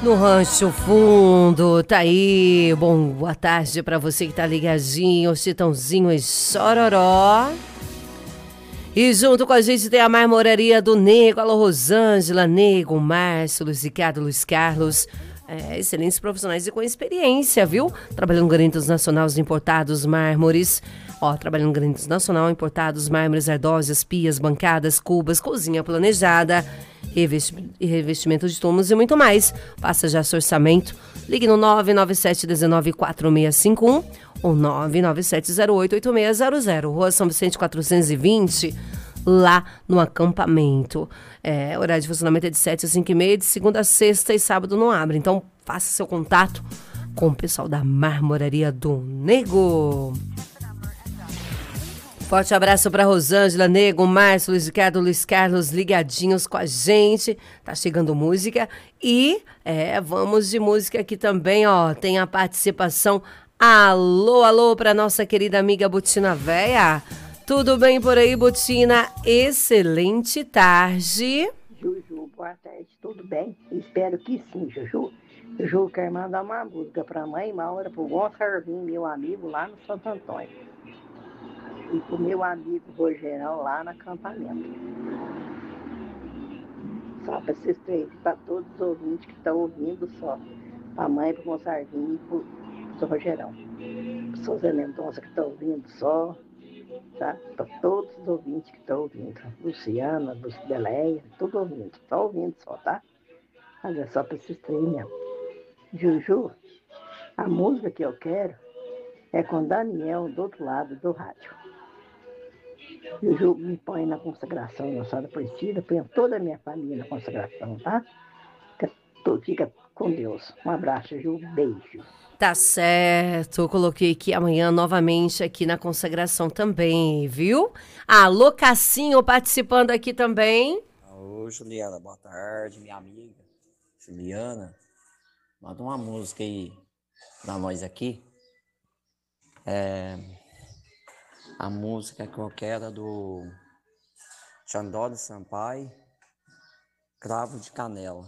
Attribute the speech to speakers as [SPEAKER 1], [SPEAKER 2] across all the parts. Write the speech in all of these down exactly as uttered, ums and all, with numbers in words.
[SPEAKER 1] No Rancho Fundo, tá aí. Bom, boa tarde pra você que tá ligadinho, Chitãozinho e Chororó. E junto com a gente tem a Marmoraria do Nego. Alô, Rosângela, Nego, Márcio, Luiz Ricardo, Luiz Carlos. É, excelentes profissionais e com experiência, viu? Trabalhando em granitos nacionais importados, mármores. Ó, trabalhando em granitos nacional, importados, mármores, ardósias, pias, bancadas, cubas, cozinha planejada, revesti- revestimento de túmulos e muito mais. Faça já seu orçamento. Ligue no nove nove sete um nove quatro seis cinco um ou nove nove sete zero oito oito seis zero zero. Rua São Vicente quatrocentos e vinte, lá no acampamento. É, o horário de funcionamento é de sete às cinco e meia, de segunda a sexta, e sábado não abre. Então, faça seu contato com o pessoal da Marmoraria do Nego. Forte abraço para Rosângela, Nego, Márcio, Luiz Ricardo, Luiz Carlos, ligadinhos com a gente. Tá chegando música e é, vamos de música aqui também, ó. Tem a participação. Alô, alô, para nossa querida amiga Butina Véia. Tudo bem por aí, Butina? Excelente tarde.
[SPEAKER 2] Juju, boa tarde, tudo bem? Espero que sim, Juju. Juju, quer mandar uma música para a mãe Maura, para o Gonçalvinho, meu amigo, lá no Santo Antônio. E para o meu amigo Rogerão, lá no acampamento. Só para esses três, para todos os ouvintes que estão ouvindo, só. Para a mãe, para o Gonçalvinho e para o Rogerão. Para o Souza Mendonça que estão ouvindo, só. Tá? Para todos os ouvintes que estão ouvindo. Luciana, Lucibeleia, tudo ouvindo. Estão ouvindo só, tá? Olha só para esses três mesmo. Juju, a música que eu quero é com Daniel do outro lado do rádio. Juju, me põe na consagração, na Senhora Aparecida, põe toda a minha família na consagração, tá? Fica, fica com Deus. Um abraço, Juju, beijo.
[SPEAKER 1] Tá certo, eu coloquei aqui amanhã novamente aqui na consagração também, viu? Alô, Cassinho participando aqui também.
[SPEAKER 3] Ô, Juliana, boa tarde, minha amiga Juliana. Manda uma música aí pra nós aqui. É, a música que eu quero é do Xandó de Sampaio, Cravo de Canela.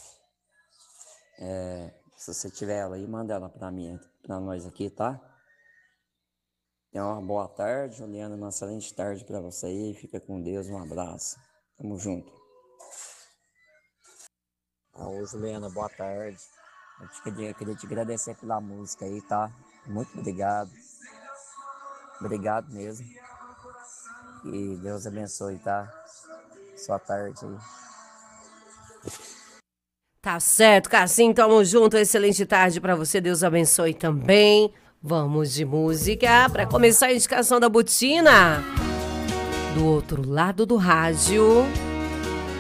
[SPEAKER 3] É, se você tiver ela aí, manda ela pra mim, pra nós aqui, tá? Então, uma boa tarde, Juliana, uma excelente tarde pra você aí. Fica com Deus, um abraço. Tamo junto. Ô, Juliana, boa tarde. Eu te queria, queria te agradecer pela música aí, tá? Muito obrigado. Obrigado mesmo. E Deus abençoe, tá? Sua tarde aí.
[SPEAKER 1] Tá certo, Cassim, tamo junto. Excelente tarde pra você, Deus abençoe também. Vamos de música pra começar a indicação da Butina. Do outro lado do rádio.